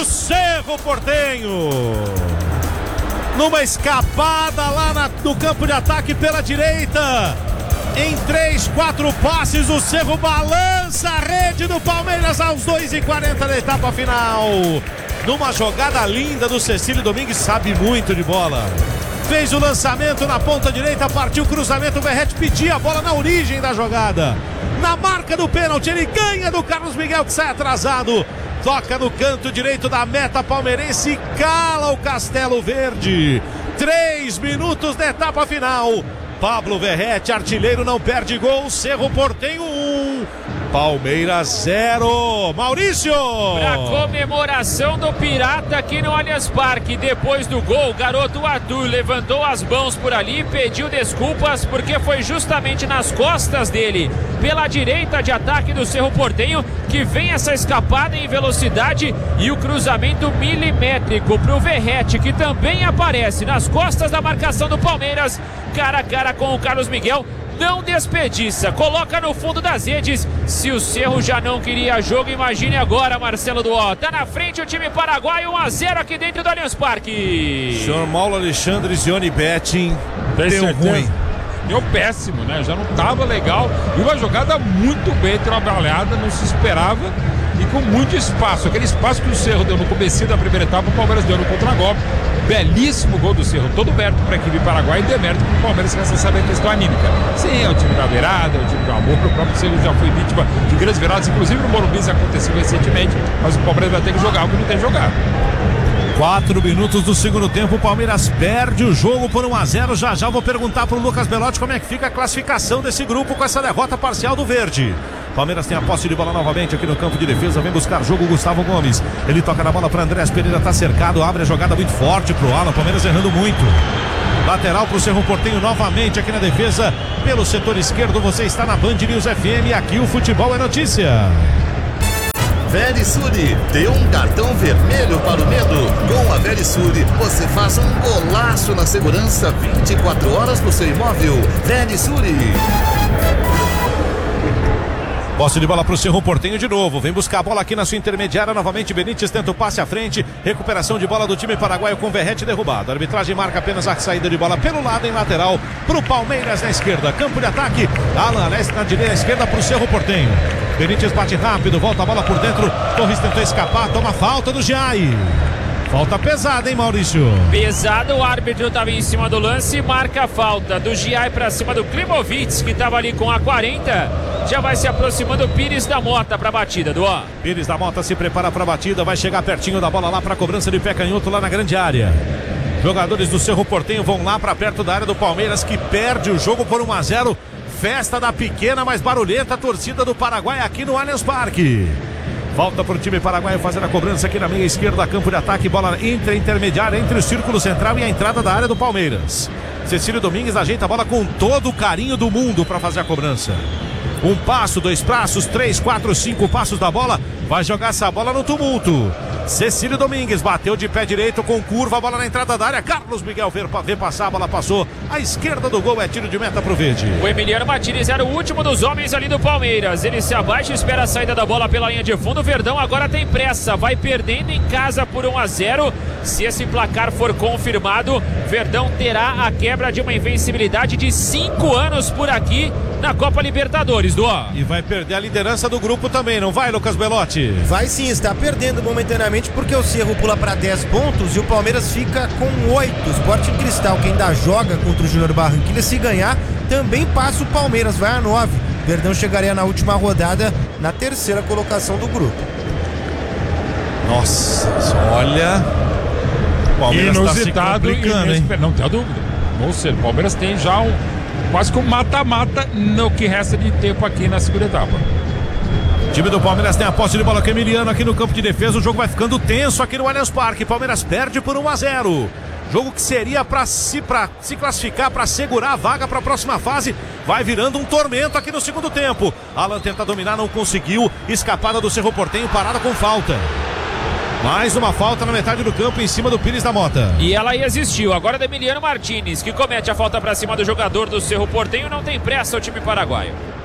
do Cerro Porteño. Numa escapada lá no campo de ataque pela direita. Em 3-4 passes, o Cerro balança a rede do Palmeiras aos 2:40 da etapa final. Numa jogada linda do Cecílio Domingues, sabe muito de bola. Fez o lançamento na ponta direita, partiu o cruzamento, o Verratti pedia a bola na origem da jogada. Na marca do pênalti, ele ganha do Carlos Miguel, que sai atrasado. Toca no canto direito da meta palmeirense e cala o Castelo Verde. 3 minutos da etapa final. Pablo Verratti, artilheiro, não perde gol. Cerro Porteño 1, Palmeiras 0. Maurício! Pra comemoração do Pirata aqui no Allianz Parque. Depois do gol, o garoto Arthur levantou as mãos por ali e pediu desculpas porque foi justamente nas costas dele, pela direita de ataque do Cerro Porteño, que vem essa escapada em velocidade e o cruzamento milimétrico pro Verratti, que também aparece nas costas da marcação do Palmeiras, cara a cara com o Carlos Miguel. Não desperdiça, coloca no fundo das redes. Se o Cerro já não queria jogo, imagine agora, Marcelo Duó. Tá na frente o time paraguaio, 1-0 aqui dentro do Allianz Parque. Senhor Paulo Alexandre Zioni Betting, deu ruim. Deu péssimo, né? Já não tava legal. E uma jogada muito bem trabalhada, não se esperava. E com muito espaço. Aquele espaço que o Cerro deu no comecinho da primeira etapa, o Palmeiras deu no contragolpe. Belíssimo gol do Cerro. Todo mérito para a equipe paraguaia e demérito para o Palmeiras, que essa sabe a questão anímica. Sim, é o time da virada, é o time do amor. O próprio Cerro já foi vítima de grandes viradas, inclusive no Morumbi isso aconteceu recentemente. Mas o Palmeiras vai ter que jogar o que não tem jogado. 4 minutos do segundo tempo, o Palmeiras perde o jogo por 1-0. Já vou perguntar pro Lucas Belotti como é que fica a classificação desse grupo com essa derrota parcial do Verde. Palmeiras tem a posse de bola novamente aqui no campo de defesa, vem buscar jogo o Gustavo Gomes. Ele toca na bola para Andrés Pereira, tá cercado, abre a jogada muito forte pro Alan, Palmeiras errando muito. Lateral pro Cerro Porteño novamente aqui na defesa, pelo setor esquerdo. Você está na Band News FM e aqui o futebol é notícia. Verisure, dê um cartão vermelho para o medo. Com a Verisure, você faz um golaço na segurança 24 horas no seu imóvel. Verisure. Posse de bola para o Cerro Porteño de novo. Vem buscar a bola aqui na sua intermediária. Novamente Benítez tenta o passe à frente. Recuperação de bola do time paraguaio com Verratti derrubado. A arbitragem marca apenas a saída de bola pelo lado em lateral para o Palmeiras na esquerda. Campo de ataque. Alan na direita, esquerda para o Cerro Porteño. Benítez bate rápido, volta a bola por dentro. Torres tentou escapar, toma falta do Giai. Falta pesada, hein, Maurício? Pesado, o árbitro estava em cima do lance e marca a falta do Giai para cima do Klimovic, que estava ali com a 40. Já vai se aproximando o Pires da Mota para a batida, do ó. Pires da Mota se prepara para a batida, vai chegar pertinho da bola lá para a cobrança de pé canhoto lá na grande área. Jogadores do Cerro Porteño vão lá para perto da área do Palmeiras, que perde o jogo por 1-0. Festa da pequena, mas barulhenta torcida do Paraguai aqui no Allianz Parque. Volta para o time paraguaio fazer a cobrança aqui na meia esquerda, campo de ataque, bola intermediária entre o círculo central e a entrada da área do Palmeiras. Cecílio Domingues ajeita a bola com todo o carinho do mundo para fazer a cobrança. Um passo, 2 passos, 3, 4, 5 passos da bola. Vai jogar essa bola no tumulto. Cecílio Domingues bateu de pé direito com curva, a bola na entrada da área. Carlos Miguel vê passar, a bola passou. À esquerda do gol é tiro de meta pro Verde. O Emiliano Martínez era o último dos homens ali do Palmeiras. Ele se abaixa e espera a saída da bola pela linha de fundo. O Verdão agora tem pressa, vai perdendo em casa por 1-0. Se esse placar for confirmado, Verdão terá a quebra de uma invencibilidade de 5 anos por aqui na Copa Libertadores, Duó. E vai perder a liderança do grupo também, não vai, Lucas Belotti? Vai sim, está perdendo momentaneamente porque o Cerro pula para 10 pontos e o Palmeiras fica com 8. O Sporting Cristal, que ainda joga contra o Júnior Barranquilla, se ganhar, também passa o Palmeiras, vai a 9. Verdão chegaria na última rodada na 3ª colocação do grupo. Nossa, olha, o Palmeiras inusitado tá se complicando, hein? Não tem dúvida. Ou seja, o Palmeiras tem já quase que um mata-mata no que resta de tempo aqui na segunda etapa. O time do Palmeiras tem a posse de bola com Emiliano aqui no campo de defesa. O jogo vai ficando tenso aqui no Allianz Parque. Palmeiras perde por 1-0. Jogo que seria para se classificar, para segurar a vaga para a próxima fase, vai virando um tormento aqui no segundo tempo. Alan tenta dominar, não conseguiu. Escapada do Cerro Porteño, parada com falta. Mais uma falta na metade do campo em cima do Pires da Mota. E ela aí existiu. Agora do Emiliano Martínez, que comete a falta para cima do jogador do Cerro Porteño. Não tem pressa o time paraguaio.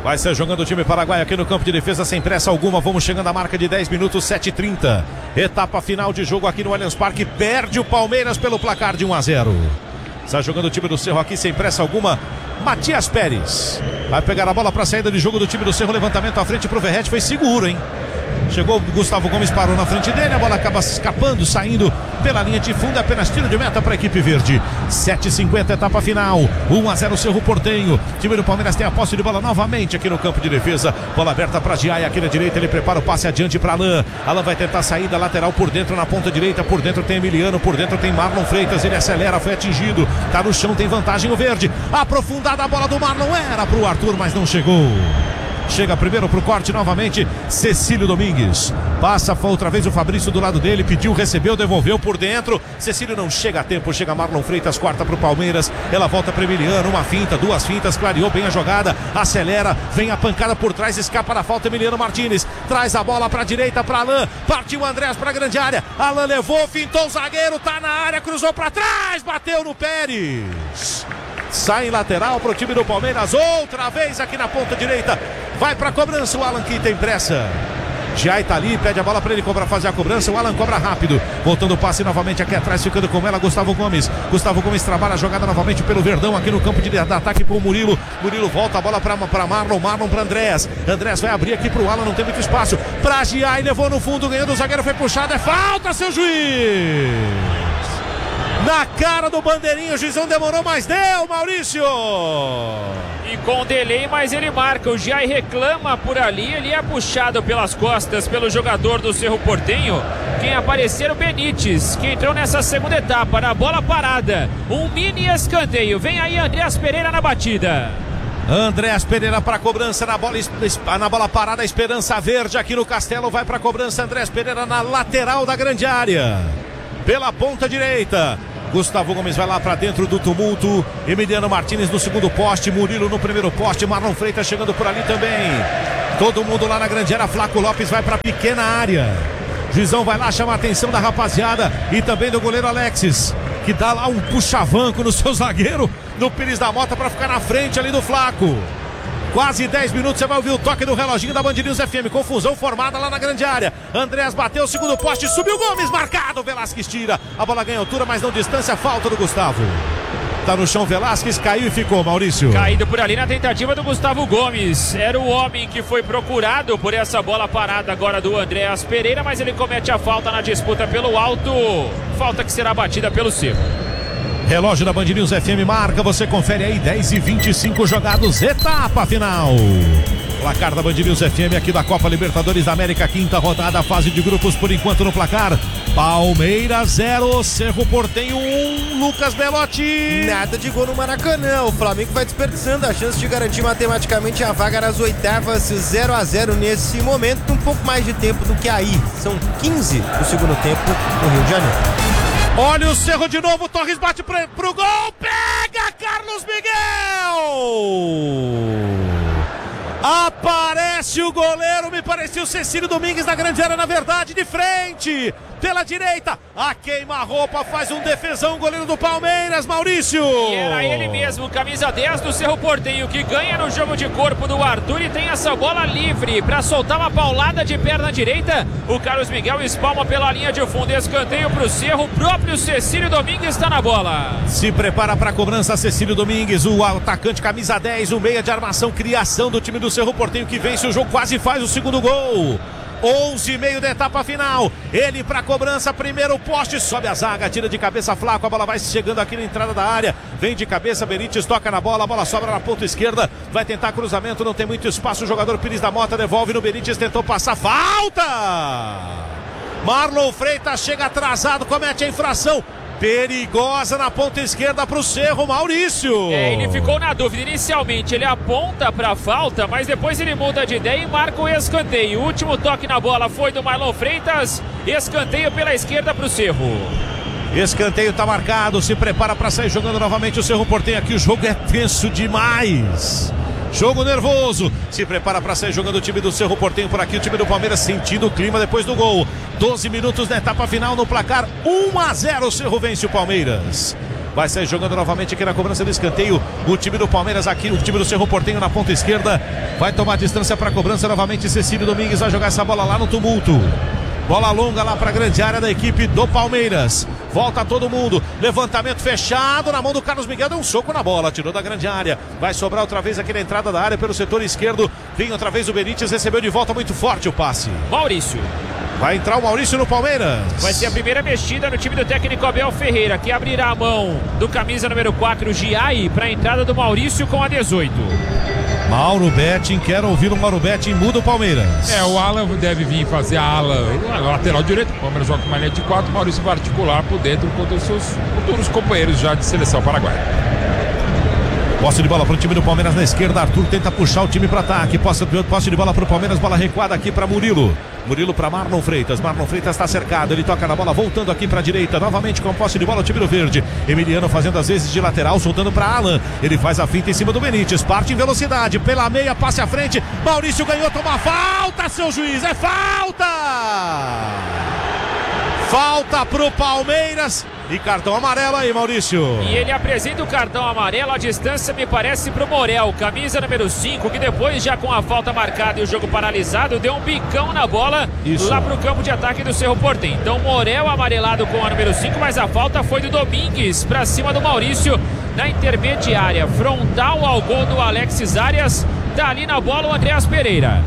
Vai ser jogando o time paraguaio aqui no campo de defesa sem pressa alguma. Vamos chegando à marca de 10 minutos, 7h30. Etapa final de jogo aqui no Allianz Parque. Perde o Palmeiras pelo placar de 1-0. Está jogando o time do Cerro aqui sem pressa alguma. Matias Pérez vai pegar a bola para a saída de jogo do time do Cerro. Levantamento à frente para o Verrete. Foi seguro, hein? Chegou o Gustavo Gomes, parou na frente dele. A bola acaba escapando, saindo pela linha de fundo. Apenas tiro de meta para a equipe verde. 7h50, etapa final. 1-0 Cerro Porteño. Time do Palmeiras tem a posse de bola novamente aqui no campo de defesa. Bola aberta para Giai aqui na direita. Ele prepara o passe adiante para Alain. Alain vai tentar saída lateral por dentro na ponta direita. Por dentro tem Emiliano. Por dentro tem Marlon Freitas. Ele acelera, foi atingido. Tá no chão, tem vantagem o verde. Aprofundada a bola do Marlon. Era pro Arthur, mas não chegou. Chega primeiro pro corte novamente Cecílio Domingues. Passa outra vez o Fabrício do lado dele. Pediu, recebeu, devolveu por dentro. Cecílio não chega a tempo. Chega Marlon Freitas, corta pro Palmeiras. Ela volta para Emiliano. Uma finta, duas fintas. Clareou bem a jogada. Acelera. Vem a pancada por trás. Escapa da falta Emiliano Martins. Traz a bola pra direita para Alain. Partiu o Andrés pra grande área. Alain levou, fintou o zagueiro. Tá na área, cruzou pra trás. Bateu no Pérez. Sai em lateral pro time do Palmeiras. Outra vez aqui na ponta direita. Vai pra cobrança o Alan, que tem pressa. Giai tá ali, pede a bola pra ele cobrar, fazer a cobrança. O Alan cobra rápido. Voltando o passe novamente aqui atrás, ficando com ela Gustavo Gomes. Gustavo Gomes trabalha a jogada novamente pelo Verdão aqui no campo de ataque pro Murilo. Murilo volta a bola pra Marlon. Marlon pra Andrés. Andrés vai abrir aqui pro Alan, não tem muito espaço. Pra Giai, levou no fundo, ganhando o zagueiro, foi puxado. É falta, seu juiz! Na cara do bandeirinho, o juizão demorou, mas deu, Maurício! E com delay, mas ele marca. O Giai reclama por ali. Ele é puxado pelas costas pelo jogador do Cerro Porteño. Quem aparecer, o Benítez, que entrou nessa segunda etapa, na bola parada. Um mini escanteio. Vem aí Andrés Pereira na batida. Andrés Pereira para cobrança na bola parada. Esperança Verde aqui no Castelo. Vai para cobrança Andrés Pereira na lateral da grande área. Pela ponta direita. Gustavo Gomes vai lá para dentro do tumulto. Emiliano Martins no segundo poste. Murilo no primeiro poste. Marlon Freitas chegando por ali também. Todo mundo lá na grande área. Flaco Lopes vai para a pequena área. Juizão vai lá, chama a atenção da rapaziada e também do goleiro Alexis, que dá lá um puxavanco no seu zagueiro, no Pires da Mota, para ficar na frente ali do Flaco. Quase 10 minutos, você vai ouvir o toque do reloginho da Band News FM. Confusão formada lá na grande área. Andrés bateu o segundo poste, subiu Gomes, marcado. Velasquez tira. A bola ganha altura, mas não distância. Falta do Gustavo. Tá no chão Velasquez, caiu e ficou, Maurício. Caído por ali na tentativa do Gustavo Gomes. Era o homem que foi procurado por essa bola parada agora do Andrés Pereira, mas ele comete a falta na disputa pelo alto. Falta que será batida pelo Cerro. Relógio da Band News FM marca, você confere aí, 10h25 jogados, etapa final. Placar da Band News FM aqui da Copa Libertadores da América, quinta rodada, fase de grupos por enquanto no placar. Palmeiras 0, Cerro Porteño 1, Lucas Belotti. Nada de gol no Maracanã, o Flamengo vai desperdiçando a chance de garantir matematicamente a vaga nas oitavas. 0-0 nesse momento, um pouco mais de tempo do que aí. São 15 do segundo tempo no Rio de Janeiro. Olha o Cerro de novo, Torres bate pro gol, pega Carlos Miguel! Aparece o goleiro, me pareceu Cecílio Domingues na grande área, na verdade, de frente, pela direita, a queima-roupa faz um defesão, goleiro do Palmeiras, Maurício. E era ele mesmo, camisa 10 do Cerro Porteño, que ganha no jogo de corpo do Arthur e tem essa bola livre para soltar uma paulada de perna direita. O Carlos Miguel espalma pela linha de fundo, escanteio para o Cerro, o próprio Cecílio Domingues está na bola. Se prepara para a cobrança Cecílio Domingues, o atacante camisa 10, o meia de armação, criação do time do Cerro Porteño, que vence o jogo, quase faz o segundo gol. 11:30 da etapa final. Ele para cobrança, primeiro poste, sobe a zaga, tira de cabeça Flaco, a bola vai chegando aqui na entrada da área, vem de cabeça, Benítez toca na bola, a bola sobra na ponta esquerda, vai tentar cruzamento, não tem muito espaço, o jogador Pires da Mota devolve no Benítez, tentou passar, falta! Marlon Freitas chega atrasado, comete a infração. Perigosa na ponta esquerda para o Cerro, Maurício. Ele ficou na dúvida inicialmente, ele aponta para a falta, mas depois ele muda de ideia e marca o escanteio. O último toque na bola foi do Marlon Freitas, escanteio pela esquerda para o Cerro. Escanteio tá marcado, se prepara para sair jogando novamente o Cerro Porteño. Aqui o jogo é tenso demais. Jogo nervoso, se prepara para sair jogando o time do Cerro Porteño por aqui, o time do Palmeiras sentindo o clima depois do gol. 12 minutos na etapa final no placar, 1-0, o Cerro vence o Palmeiras. vai sair jogando novamente aqui na cobrança do escanteio. O time do Palmeiras aqui, o time do Cerro Porteño na ponta esquerda, vai tomar distância para a cobrança novamente. Cecílio Domingues vai jogar essa bola lá no tumulto. Bola longa lá para a grande área da equipe do Palmeiras. Volta todo mundo. Levantamento fechado na mão do Carlos Miguel. Deu um soco na bola. Tirou da grande área. Vai sobrar outra vez aqui na entrada da área pelo setor esquerdo. Vem outra vez o Benítez. Recebeu de volta muito forte o passe. Maurício. Vai entrar o Maurício no Palmeiras. Vai ser a primeira mexida no time do técnico Abel Ferreira, que abrirá a mão do camisa número 4, Giai, para a entrada do Maurício com a 18. Mauro Betting, quero ouvir o Mauro Betting, muda o Palmeiras. O Alan deve vir fazer a ala, lateral direito. O Palmeiras joga com uma linha de 4, o Maurício vai articular por dentro contra os seus futuros companheiros já de seleção paraguaia. Posse de bola para o time do Palmeiras na esquerda. Arthur tenta puxar o time para ataque. Posse de bola para o Palmeiras. Bola recuada aqui para Murilo. Murilo para Marlon Freitas. Marlon Freitas está cercado. Ele toca na bola, voltando aqui para a direita. Novamente com posse de bola o time do verde. Emiliano fazendo as vezes de lateral, soltando para Alan. Ele faz a finta em cima do Benítez. Parte em velocidade. Pela meia, passe à frente. Maurício ganhou, toma falta, seu juiz. É falta! Falta pro Palmeiras. E cartão amarelo aí, Maurício. E ele apresenta o cartão amarelo. A distância me parece pro Morel, camisa número 5, que depois, já com a falta marcada e o jogo paralisado, deu um bicão na bola. Isso. Lá pro campo de ataque do Cerro Porteño. Então Morel amarelado com a número 5, mas a falta foi do Domingues pra cima do Maurício na intermediária. Frontal ao gol do Alexis Arias. Tá ali na bola o Andreas Pereira.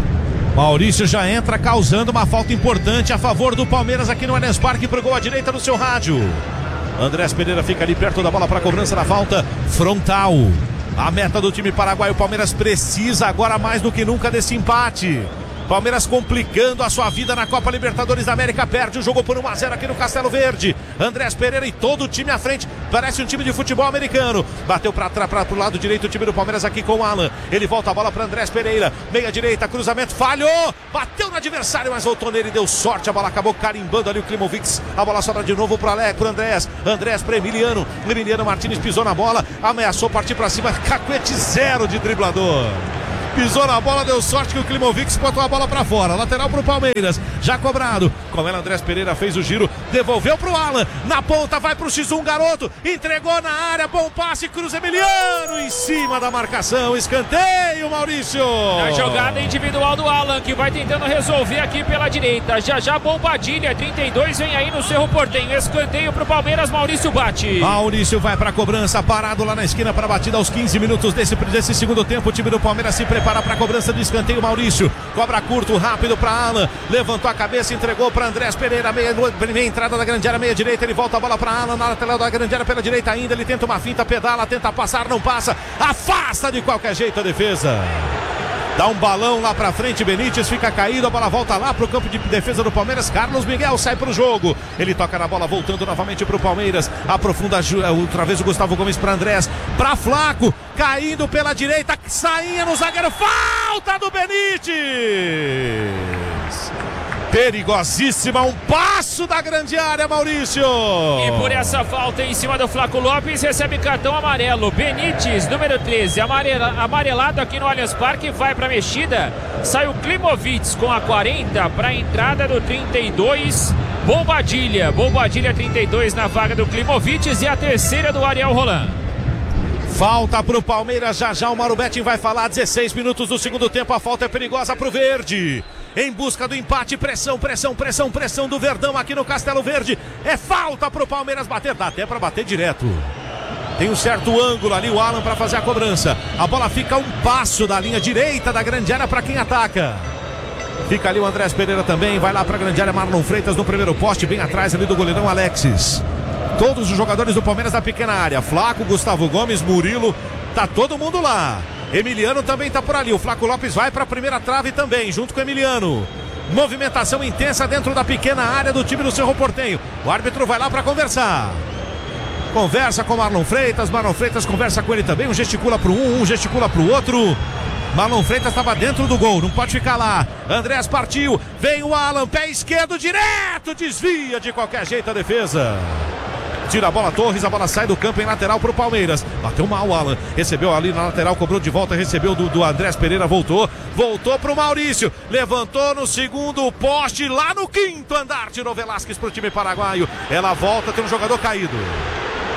Maurício já entra causando uma falta importante a favor do Palmeiras aqui no Allianz Parque pro gol à direita do seu rádio. Andrés Pereira fica ali perto da bola para a cobrança da falta frontal. A meta do time paraguaio. O Palmeiras precisa agora mais do que nunca desse empate. Palmeiras complicando a sua vida na Copa Libertadores da América. Perde o jogo por 1-0 aqui no Castelo Verde. Andrés Pereira e todo o time à frente. Parece um time de futebol americano. Bateu para o lado direito o time do Palmeiras aqui com o Alan. Ele volta a bola para Andrés Pereira. Meia direita, cruzamento, falhou. Bateu no adversário, mas voltou nele, deu sorte. A bola acabou carimbando ali o Klimovic. A bola sobra de novo para Andrés. Andrés para Emiliano. Emiliano Martins pisou na bola. Ameaçou partir para cima. Cacuete zero de driblador. Pisou na bola, deu sorte que o Klimovic botou a bola pra fora. Lateral pro Palmeiras, já cobrado. Com ela, Andrés Pereira fez o giro, devolveu pro Alan. Na ponta, vai pro X1, garoto. Entregou na área, bom passe, Cruz Emiliano. Em cima da marcação, escanteio, Maurício. Na jogada individual do Alan, que vai tentando resolver aqui pela direita. Já Bombadilha, 32, vem aí no Cerro Porteño. Escanteio pro Palmeiras, Maurício bate. Maurício vai pra cobrança, parado lá na esquina para batida aos 15 minutos desse segundo tempo. O time do Palmeiras se prepara para a cobrança do escanteio. Maurício cobra curto, rápido para Alan, levantou a cabeça, entregou para Andrés Pereira, meia entrada da grande área, meia direita, ele volta a bola para Alan, na lateral da grande área pela direita ainda, ele tenta uma finta, pedala, tenta passar, não passa, afasta de qualquer jeito a defesa. Dá um balão lá pra frente, Benítez fica caído, a bola volta lá pro campo de defesa do Palmeiras. Carlos Miguel sai pro jogo. Ele toca na bola, voltando novamente pro Palmeiras. Aprofunda outra vez o Gustavo Gomes pra Andrés. Pra Flaco, caindo pela direita, sainha no zagueiro. Falta do Benítez. Perigosíssima, um passo da grande área, Maurício. E por essa falta em cima do Flaco Lopes, recebe cartão amarelo. Benítez, número 13, amarelado aqui no Allianz Parque, vai para a mexida. Sai o Klimovic com a 40 para a entrada do 32, Bombadilha. Bombadilha 32 na vaga do Klimovic e a terceira do Ariel Roland. Falta pro Palmeiras, já o Mauro Betting vai falar. 16 minutos do segundo tempo, a falta é perigosa pro Verde. Em busca do empate, pressão do Verdão aqui no Castelo Verde. É falta pro Palmeiras bater, dá até para bater direto. Tem um certo ângulo ali o Alan para fazer a cobrança. A bola fica a um passo da linha direita da grande área para quem ataca. Fica ali o Andrés Pereira também, vai lá para a grande área, Marlon Freitas no primeiro poste, bem atrás ali do goleirão Alexis. Todos os jogadores do Palmeiras da pequena área, Flaco, Gustavo Gomes, Murilo, tá todo mundo lá. Emiliano também tá por ali, o Flaco Lopes vai para a primeira trave também, junto com o Emiliano. Movimentação intensa dentro da pequena área do time do Cerro Porteño. O árbitro vai lá para conversar. Conversa com Marlon Freitas conversa com ele também, um gesticula para um gesticula para o outro. Marlon Freitas estava dentro do gol, não pode ficar lá. Andrés partiu, vem o Alan, pé esquerdo direto, desvia de qualquer jeito a defesa. Tira a bola Torres, a bola sai do campo em lateral para o Palmeiras. Bateu mal o Alan, recebeu ali na lateral, cobrou de volta, recebeu do Andrés Pereira, voltou para o Maurício, levantou no segundo poste, lá no quinto andar, tirou Velasquez para o time paraguaio. Ela volta, tem um jogador caído.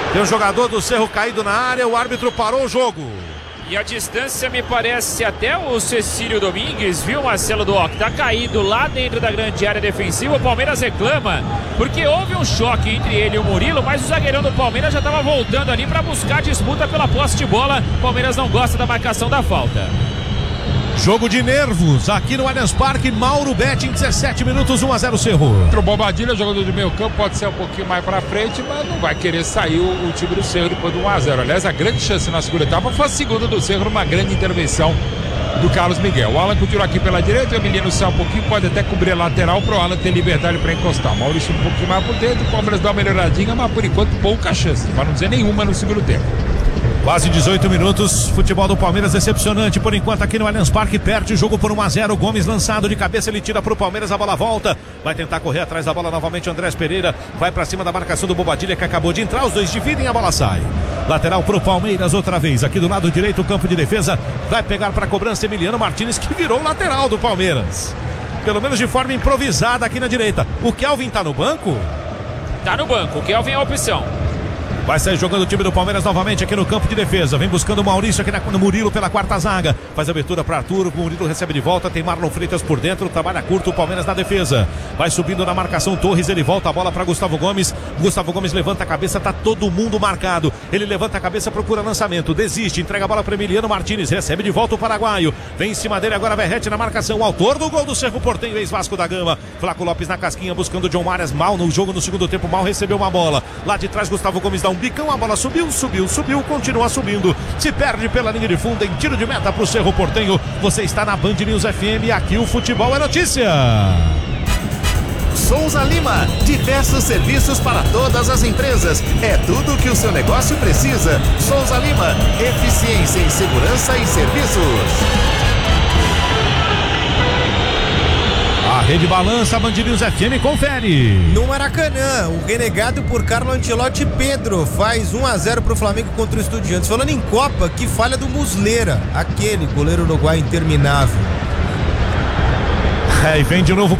Tem um jogador do Cerro caído na área, o árbitro parou o jogo. E a distância me parece até o Cecílio Domingues, viu, Marcelo Duoc? Tá caído lá dentro da grande área defensiva. O Palmeiras reclama porque houve um choque entre ele e o Murilo, mas o zagueirão do Palmeiras já estava voltando ali para buscar disputa pela posse de bola. O Palmeiras não gosta da marcação da falta. Jogo de nervos aqui no Allianz Parque. Mauro Betting, 17 minutos, 1-0 Cerro. O Bobadilha, jogador de meio campo, pode ser um pouquinho mais pra frente, mas não vai querer sair o time do Cerro depois do 1-0. Aliás, a grande chance na segunda etapa foi a segunda do Cerro, numa grande intervenção do Carlos Miguel. O Alan continua aqui pela direita, o Emiliano sai um pouquinho, pode até cobrir a lateral para o Alan ter liberdade para encostar. O Maurício um pouquinho mais por dentro, o Palmeiras dá uma melhoradinha, mas por enquanto pouca chance, para não dizer nenhuma no segundo tempo. Quase 18 minutos, futebol do Palmeiras decepcionante por enquanto aqui no Allianz Parque, perde o jogo por 1-0, Gomes lançado de cabeça, ele tira pro Palmeiras, a bola volta, vai tentar correr atrás da bola novamente, Andrés Pereira vai pra cima da marcação do Bobadilha que acabou de entrar, os dois dividem, a bola sai. Lateral pro Palmeiras outra vez, aqui do lado direito o campo de defesa, vai pegar pra cobrança Emiliano Martins que virou lateral do Palmeiras. Pelo menos de forma improvisada aqui na direita. O Kelvin tá no banco? Tá no banco, o Kelvin é a opção. Vai sair jogando o time do Palmeiras novamente aqui no campo de defesa. Vem buscando o Maurício aqui no Murilo pela quarta zaga. Faz a abertura para Arthur. O Murilo recebe de volta. Tem Marlon Freitas por dentro. Trabalha curto o Palmeiras na defesa. Vai subindo na marcação Torres. Ele volta a bola para Gustavo Gomes. Gustavo Gomes levanta a cabeça. Tá todo mundo marcado. Ele levanta a cabeça, procura lançamento. Desiste. Entrega a bola para Emiliano Martins. Recebe de volta o paraguaio. Vem em cima dele agora Verrete na marcação. O autor do gol do Cerro Porteño, ex-Vasco da Gama. Flaco Lopes na casquinha buscando o John Marias. Mal no jogo no segundo tempo. Mal recebeu uma bola. Lá de trás Gustavo Gomes dá um bicão. A bola subiu, continua subindo, se perde pela linha de fundo em tiro de meta pro Cerro Porteño. Você está na Band News FM e aqui o futebol é notícia. Souza Lima, diversos serviços para todas as empresas, é tudo que o seu negócio precisa. Souza Lima, eficiência em segurança e serviços. A rede balança, a Band News FM confere. No Maracanã, o renegado por Carlo Ancelotti Pedro faz 1-0 pro Flamengo contra o Estudiantes. Falando em Copa, que falha do Muslera, aquele goleiro uruguaio interminável. E vem de novo